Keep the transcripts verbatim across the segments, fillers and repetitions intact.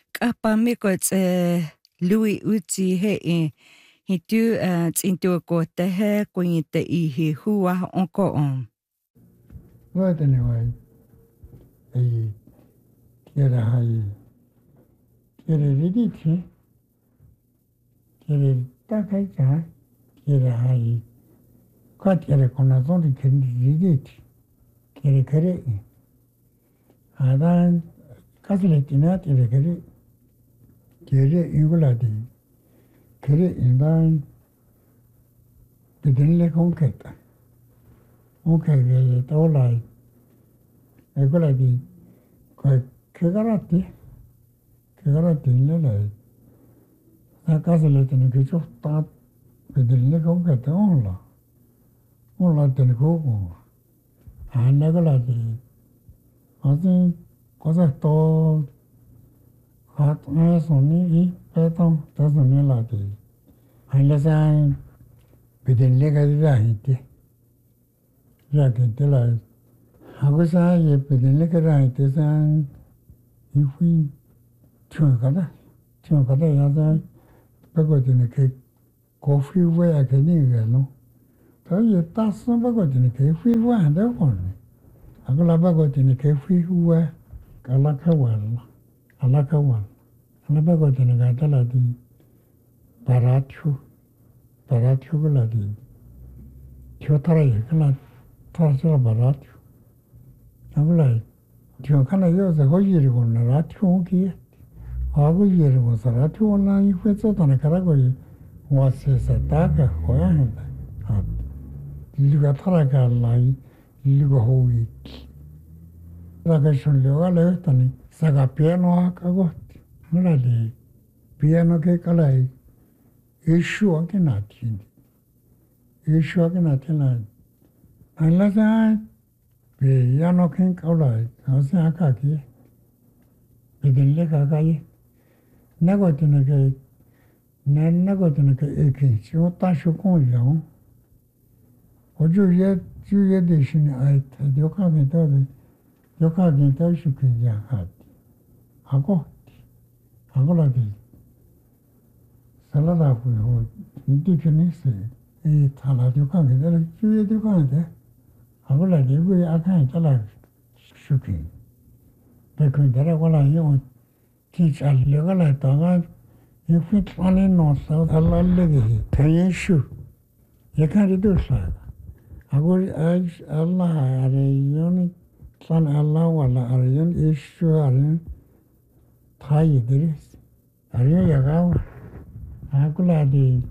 K'apamikots eh Louis Uzi he e he tu tsintu ko te he kuin te I hi hua onko on. Right anyway. Ei kera hai kera riditi kera takai ka kera hai ka kera kona zoni kera riditi kera kere i. Adan kasileti na kera kere kere inguladi kere indan bidinle konketa. Okay, kere taolai inguladi ka kegarati kegarati nilai. Kasileti na kichufta bidinle konketa onla. Onla tene koko. Anaguladi Asi cosa to hat na soni I petam ta soni lati. Ailasan bidinle ka rahiti. Rakiti la. Hagusa ye bidinle ka rahiti san ifi chun kada. Chun kada ya san pagotini ke kofi we akeni gano. Ta ye tasan pagotini ke fi we handa koni. Agora bagotini ke fi we alaka wala. Alaka wala. Ala bagotini ka tala di Barachu, Barachu gula di Chotara ye kala tarasala Barachu. Agula Tio kana yosa ho yiri gona Rachu onki. Agu yiri gosa Rachu ona ife sotana karago ye wase sa taka hoya henda. Liga taraka lai liga hui. Raga shunlioga le tani saga piano akagot. Mula di piano ke kalai Yeshua ke nati. Yeshua ke nati la. Ala sa pe yano ken kaulai. Ase akaki. Bidinle kakai. Nagotine ke na nagotine ke eki. Sio tashu kong yao. Oju ye ju ye de shini ai ta yoka ke tabi. Yoka ke tabi shuki ya hati. Ako. Ako la di. Salada hui ho. Iti kini se. E tala yoka ke tabi. Ju ye yoka ke. Ako la di hui akai tala shuki. Pekun tara wala yo. Ti chal yoka la taga. Ifi tani no sa. Tala legi. Tayen shu. Yaka ridu sa. Ako Allah arayon. San Allah wala arayon. Ishu arayon. Thai idris. Arayon yagawa. Ako la di.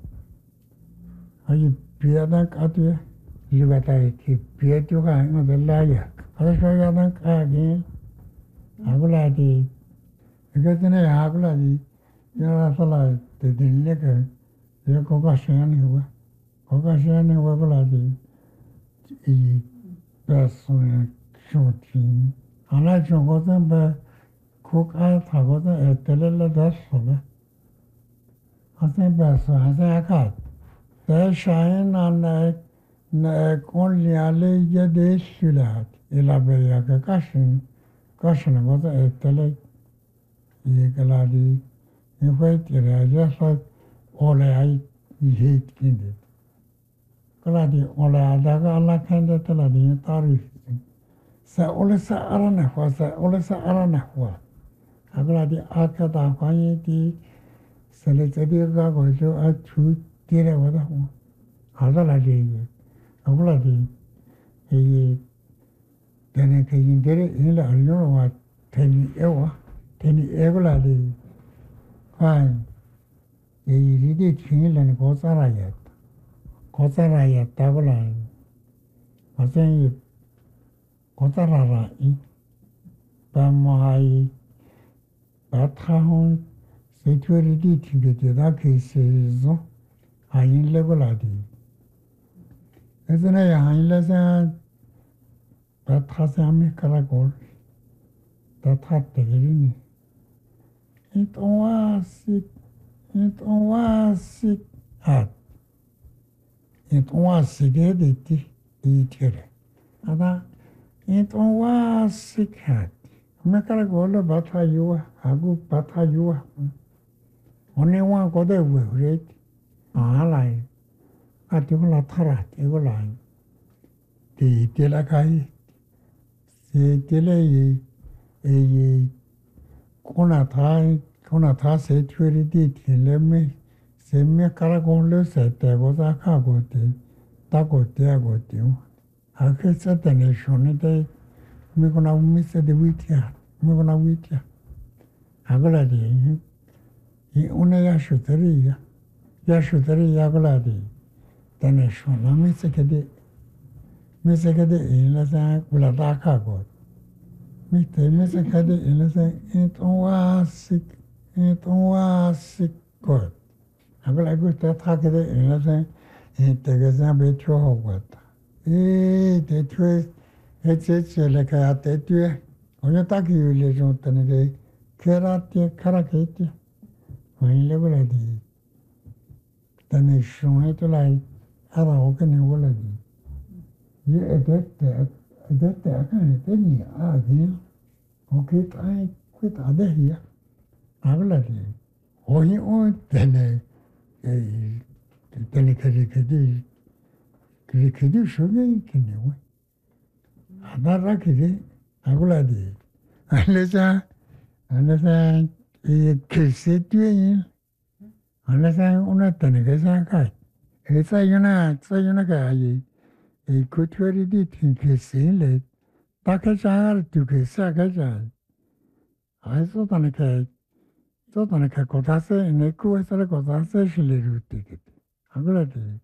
Ayi piyada katiya. Libatai ki piyadu ka ingo de layak. Araswa yada kagi. Ako la di. Ikatine ako la di. Yara sala de dinle ka. Yo koka shayani huwa. Koka shayani huwa ko la di. I person shoti. Ana chongotan ba koka thagotan etelele das hoga. Asen baso asen akat. Te shayin ana na kon liale ye de shulat. Ila be ya ka kashin. Kashin goza etele. Ye kala di. Ifai tira jasa ole ai hate kindi. Kala di ole adaga ala kende tala di tarif. Sa ole sa arana hua, sa ole sa arana hua. Agla di akata kwanyi di sele tedi ka gojo a chu tira wada hua. Agla di ye. Agla di ye tene ke yindere ila aryono wa teni ewa. Teni egla di kwanyi. Ye yiridi chini lani gozara yata. Gozara yata gula. Asen yi gozara ra i. Ba mahai. Ba tahon. Se tuwe ridi tibete da ke se zo. Ayin le gula di. Ezena ya ayin le zan. Ba tahase ame kara gol. Da tahate giri ni. It oasik. It oasik. Hat. It oasik editi. Itire. Ada. It oasik hat. me kara ko lo batha yua agu batha yua one wa ko de we re a lai a ti ko la thara ti ko lai ti ti la kai se ti le ye e ye kona tha kona tha se thuri ti ti le me se me kara ko lo se te ko sa kha ko te ta ko te ko te a ke sa te ne shone te me kona mi se de witia me kona witia agora de e una ya shuteria ya shuteria agora de te ne shone mi se ke de mi se ke de e la sa kula ta kha ko mi te mi se ke de e la sa e to wa sik e to wa sik ko agora ko te tha ke de e la sa e te ke sa be cho ho ko ta e te tue e ce ce le ka te tue ogni taki le giunta ne che kerati karaketi ogni le quella di te ne shone to lai ara o che ne vuole di ye e dette e dette a che te ni a di o che tai quit ade hia agla di ogni o te ne e te ne che che di che che di shone che ne vuoi adarra che di agla di Alesa, alesa, e che se tu in, alesa una tane che sa kai. E sai una, sai una kai, e culture di tin che se le, ta che sa tu che sa che sa. Adesso tane che, so tane che cosa se, ne ku essere cosa se si le ruti che. Allora ti,